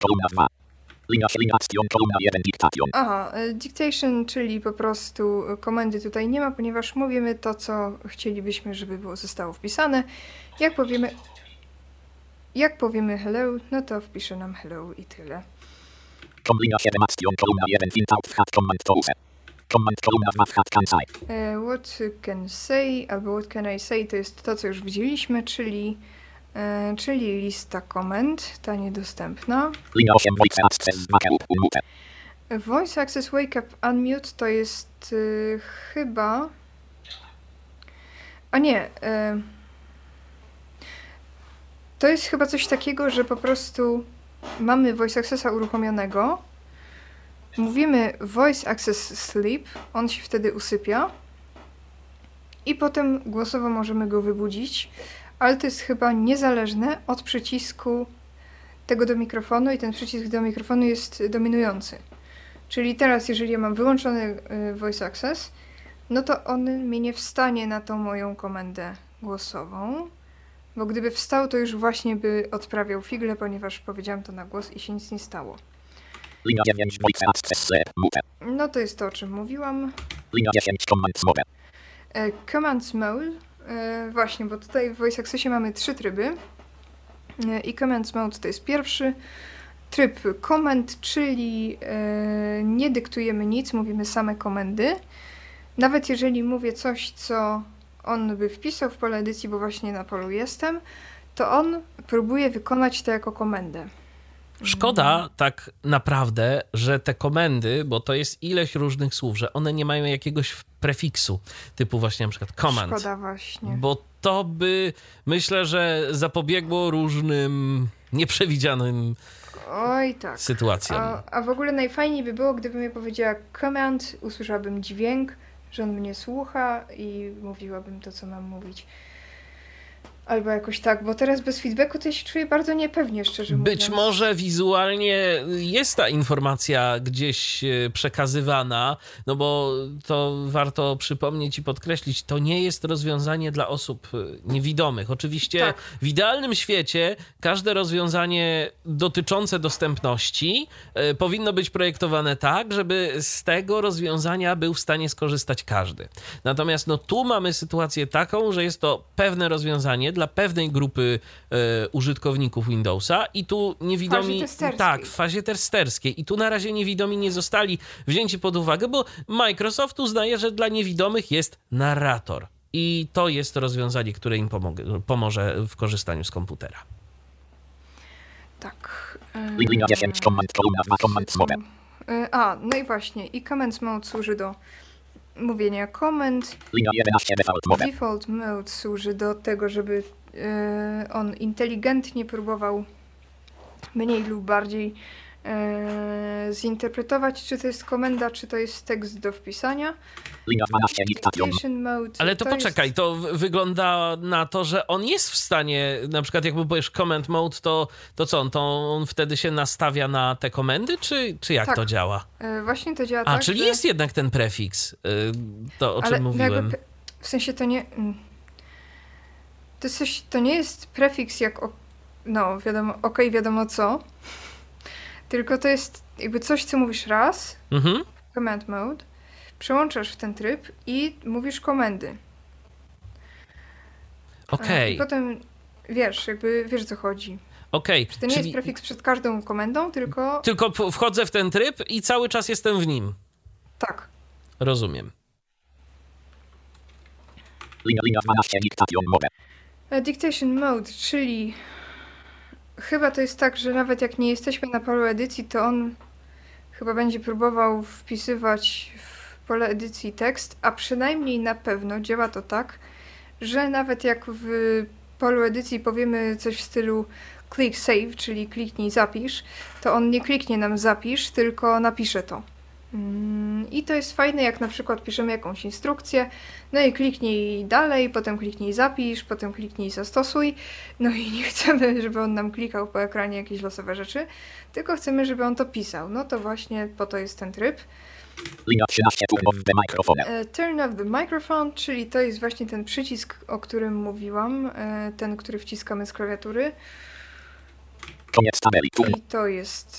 Kolumna 2. Linia action, kolumna 1, dictation. Aha, dictation, czyli po prostu komendy tutaj nie ma, ponieważ mówimy to, co chcielibyśmy, żeby zostało wpisane. Jak powiemy hello, no to wpisze nam hello i tyle. Linia 7 action, kolumna 1, print out hat command to use. Command kolumna 2 hat can say. What can say albo what can I say to jest to, co już widzieliśmy, czyli lista komend, ta niedostępna. Linia 8 voice access wake up unmute. Voice access wake up unmute to jest chyba... A nie... To jest chyba coś takiego, że po prostu mamy voice accessa uruchomionego, mówimy voice access sleep, on się wtedy usypia i potem głosowo możemy go wybudzić, ale to jest chyba niezależne od przycisku tego do mikrofonu i ten przycisk do mikrofonu jest dominujący. Czyli teraz, jeżeli ja mam wyłączony voice access, no to on mnie nie wstanie na tą moją komendę głosową, bo gdyby wstał, to już właśnie by odprawiał figle, ponieważ powiedziałam to na głos i się nic nie stało. Linia 9 voice access mute. No to jest to, o czym mówiłam. Linia 10 commands mode. Commands mode. Właśnie, bo tutaj w voice accessie mamy 3 tryby. I commands mode to jest pierwszy. Tryb command, czyli nie dyktujemy nic, mówimy same komendy. Nawet jeżeli mówię coś, co on by wpisał w pole edycji, bo właśnie na polu jestem, to on próbuje wykonać to jako komendę. Szkoda tak naprawdę, że te komendy, bo to jest ileś różnych słów, że one nie mają jakiegoś prefiksu, typu właśnie na przykład command. Szkoda właśnie. Bo to by, myślę, że zapobiegło różnym nieprzewidzianym Oj tak. sytuacjom. A w ogóle najfajniej by było, gdybym ja powiedziała command, usłyszałabym dźwięk, że on mnie słucha i mówiłabym to, co mam mówić. Albo jakoś tak, bo teraz bez feedbacku to ja się czuję bardzo niepewnie, szczerze mówiąc. Być może wizualnie jest ta informacja gdzieś przekazywana, no bo to warto przypomnieć i podkreślić, to nie jest rozwiązanie dla osób niewidomych. Oczywiście tak. W idealnym świecie każde rozwiązanie dotyczące dostępności powinno być projektowane tak, żeby z tego rozwiązania był w stanie skorzystać każdy. Natomiast no, tu mamy sytuację taką, że jest to pewne rozwiązanie dla pewnej grupy użytkowników Windowsa i tu niewidomi... Tak, w fazie testerskiej. I tu na razie niewidomi nie zostali wzięci pod uwagę, bo Microsoft uznaje, że dla niewidomych jest narrator. I to jest rozwiązanie, które im pomoże w korzystaniu z komputera. Tak. Linia 10 command, kolumna 2 commands mode. No i właśnie. I commands mode służy do mówienia komend. Linia 11 default mode. Default mode służy do tego, żeby on inteligentnie próbował mniej lub bardziej zinterpretować, czy to jest komenda, czy to jest tekst do wpisania. Linia 12 dictation mode. Ale to poczekaj, to wygląda na to, że on jest w stanie, na przykład jak powiesz command mode, to co, on wtedy się nastawia na te komendy, czy jak tak, to działa? Właśnie to działa tak, czyli że... jest jednak ten prefiks, to o czym mówiłem. W sensie to nie... To nie jest prefiks jak... wiadomo, wiadomo co. Tylko to jest jakby coś, co mówisz raz, command mode, przełączasz w ten tryb i mówisz komendy. Okej. I potem wiesz co chodzi. Okej. To nie jest prefiks przed każdą komendą, tylko... Tylko wchodzę w ten tryb i cały czas jestem w nim. Tak. Rozumiem. Linia 12 dictation mode. Dictation mode, czyli chyba to jest tak, że nawet jak nie jesteśmy na polu edycji, to on chyba będzie próbował wpisywać w pole edycji tekst, a przynajmniej na pewno działa to tak, że nawet jak w polu edycji powiemy coś w stylu click save, czyli kliknij zapisz, to on nie kliknie nam zapisz, tylko napisze to. I to jest fajne, jak na przykład piszemy jakąś instrukcję, no i kliknij dalej, potem kliknij zapisz, potem kliknij zastosuj, no i nie chcemy, żeby on nam klikał po ekranie jakieś losowe rzeczy, tylko chcemy, żeby on to pisał. No to właśnie po to jest ten tryb. Linia 13 turn off the microphone. Turn off the microphone, czyli to jest właśnie ten przycisk, o którym mówiłam, ten, który wciskamy z klawiatury. Koniec tabeli. Tu. I to jest